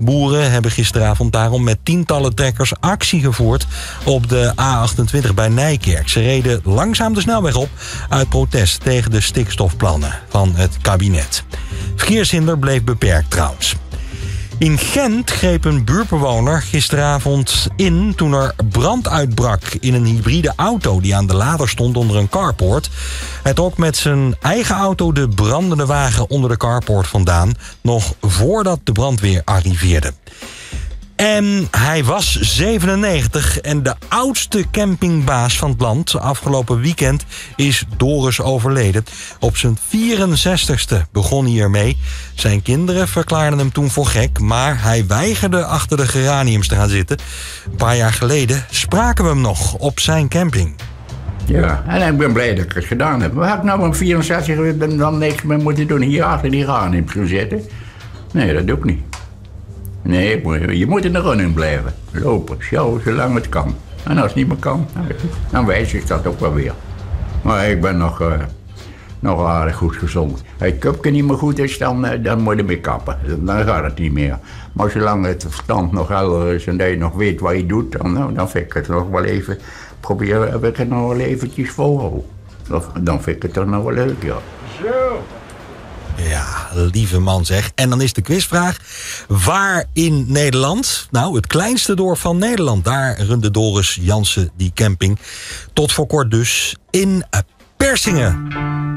Boeren hebben gisteravond daarom met tientallen trekkers actie gevoerd op de A28 bij Nijkerk. Ze reden langzaam de snelweg op uit protest tegen de stikstofplannen van het kabinet. Verkeershinder bleef beperkt trouwens. In Gent greep een buurtbewoner gisteravond in toen er brand uitbrak in een hybride auto die aan de lader stond onder een carport. Hij trok met zijn eigen auto de brandende wagen onder de carport vandaan, nog voordat de brandweer arriveerde. En hij was 97 en de oudste campingbaas van het land. Afgelopen weekend is Doris overleden. Op zijn 64ste begon hij ermee. Zijn kinderen verklaarden hem toen voor gek, maar hij weigerde achter de geraniums te gaan zitten. Een paar jaar geleden spraken we hem nog op zijn camping. Ja, en ik ben blij dat ik het gedaan heb. Maar had ik nou een 64 dan niks meer moeten doen, hier achter die geraniums gaan zitten? Nee, dat doe ik niet. Nee, je moet in de running blijven. Lopen, sjouwen, zolang het kan. En als het niet meer kan, dan wijs ik dat ook wel weer. Maar ik ben nog aardig goed gezond. Als het cupje niet meer goed is, dan moet je mee kappen. Dan gaat het niet meer. Maar zolang het verstand nog helder is en dat je nog weet wat je doet, dan vind ik het nog wel even... Probeer ik het nog wel eventjes volhouden. Dan vind ik het toch nog wel leuk, ja. Zo. Ja, lieve man zeg. En dan is de quizvraag. Waar in Nederland? Nou, het kleinste dorp van Nederland. Daar runde Doris Jansen die camping. Tot voor kort dus in Persingen.